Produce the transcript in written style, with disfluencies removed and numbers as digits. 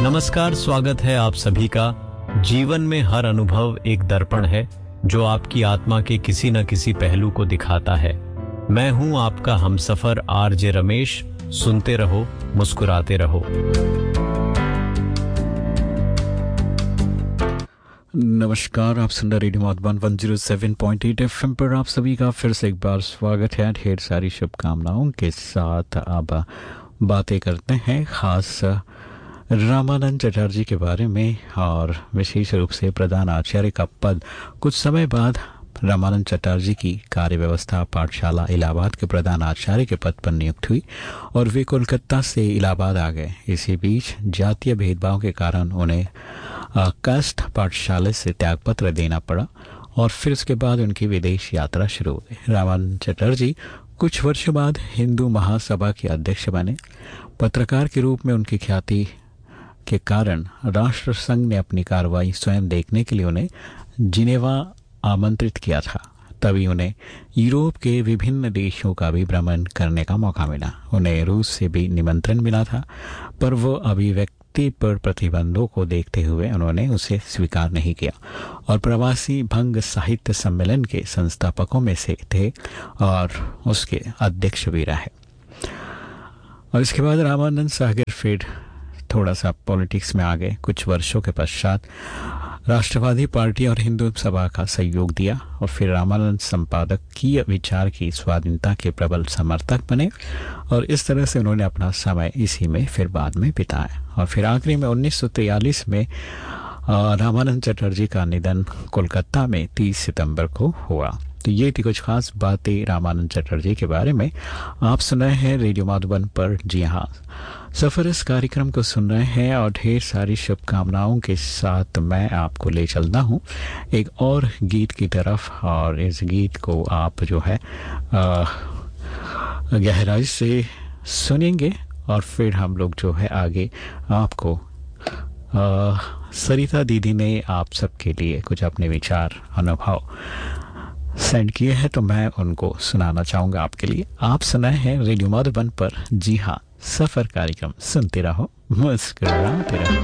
नमस्कार, स्वागत है आप सभी का। जीवन में हर अनुभव एक दर्पण है जो आपकी आत्मा के किसी न किसी पहलू को दिखाता है। मैं हूं आपका हमसफर आरजे रमेश। सुनते रहो, मुस्कुराते रहो। नमस्कार, आप सुन रहे रेडियो मधुबन 107.8 एफएम पर आप सभी का फिर से एक बार स्वागत है। ढेर सारी शुभकामनाओं के साथ अब बातें करते हैं खास रामानंद चटर्जी के बारे में, और विशेष रूप से प्रधान आचार्य का पद। कुछ समय बाद रामानंद चटर्जी की कार्य व्यवस्था पाठशाला इलाहाबाद के प्रधान आचार्य के पद पर नियुक्त हुई और वे कोलकाता से इलाहाबाद आ गए। इसी बीच जातीय भेदभाव के कारण उन्हें कास्ट पाठशाला से त्यागपत्र देना पड़ा और फिर उसके बाद उनकी विदेश यात्रा शुरू हुई। रामानंद चटर्जी कुछ वर्षों बाद हिंदू महासभा के अध्यक्ष बने। पत्रकार के रूप में उनकी ख्याति के कारण राष्ट्र संघ ने अपनी कार्रवाई स्वयं देखने के लिए उन्हें जिनेवा आमंत्रित किया था। तभी उन्हें यूरोप के विभिन्न देशों का भी भ्रमण करने का मौका मिला। उन्हें रूस से भी निमंत्रण मिला था, पर वो अभिव्यक्ति पर प्रतिबंधों को देखते हुए उन्होंने उसे स्वीकार नहीं किया और प्रवासी भंग साहित्य सम्मेलन के संस्थापकों में से थे और उसके अध्यक्ष भी रहे। और इसके बाद रामानंद सागर फिर थोड़ा सा पॉलिटिक्स में आ गए। कुछ वर्षों के पश्चात राष्ट्रवादी पार्टी और हिंदू सभा का सहयोग दिया और फिर रामानंद संपादकीय विचार की स्वाधीनता के प्रबल समर्थक बने और इस तरह से उन्होंने अपना समय इसी में फिर बाद में बिताया। और फिर आखिरी में 1943 में रामानंद चटर्जी का निधन कोलकाता में 30 सितंबर को हुआ। तो ये थी कुछ खास बातें रामानंद चटर्जी के बारे में। आप सुन रहे हैं रेडियो मधुबन पर। जी हाँ, सफर इस कार्यक्रम को सुन रहे हैं और ढेर सारी शुभकामनाओं के साथ मैं आपको ले चलता हूँ एक और गीत की तरफ। और इस गीत को आप जो है गहराई से सुनेंगे और फिर हम लोग जो है आगे आपको सरिता दीदी ने आप सबके लिए कुछ अपने विचार अनुभव सेंड किए हैं, तो मैं उनको सुनाना चाहूँगा आपके लिए। आप सुनाए हैं रेडियो मधुबन पर। जी हाँ, सफर कार्यक्रम सुनते रहो, मुस्कुराते रहो।